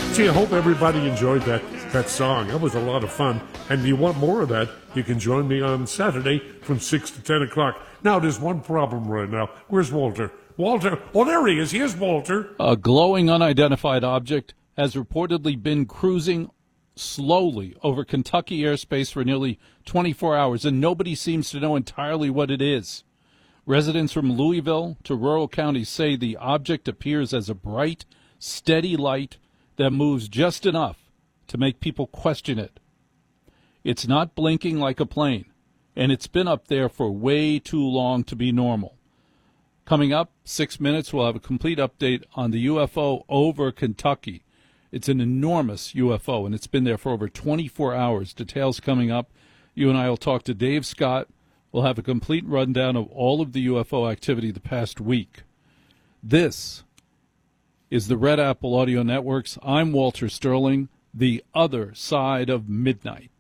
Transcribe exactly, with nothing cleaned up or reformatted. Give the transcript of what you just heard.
Gee, I hope everybody enjoyed that, that song. That was a lot of fun. And if you want more of that, you can join me on Saturday from six to ten o'clock. Now, there's one problem right now. Where's Walter? Walter? Oh, there he is. Here's Walter. A glowing unidentified object has reportedly been cruising slowly over Kentucky airspace for nearly twenty-four hours, and nobody seems to know entirely what it is. Residents from Louisville to rural counties say the object appears as a bright, steady light that moves just enough to make people question it. It's not blinking like a plane, and it's been up there for way too long to be normal. Coming up, six minutes, we'll have a complete update on the U F O over Kentucky. It's an enormous U F O, and it's been there for over twenty-four hours. Details coming up. You and I will talk to Dave Scott. We'll have a complete rundown of all of the U F O activity the past week. This is the Red Apple Audio Networks. I'm Walter Sterling, the other side of midnight.